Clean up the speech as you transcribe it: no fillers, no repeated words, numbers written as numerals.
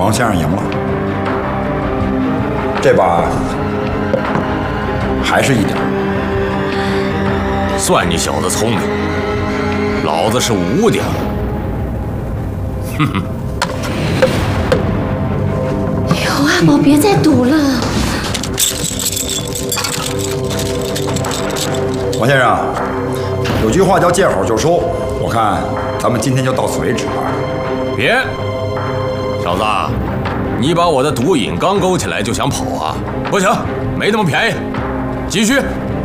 王先生赢了，这把还是1点。 算你小子聪明，老子是5点。哼哼。 哎呦，阿宝，别再赌了。 王先生，有句话叫见好就收，我看咱们今天就到此为止吧。 别，小子，你把我的毒瘾刚勾起来就想跑啊？不行，没那么便宜，继续。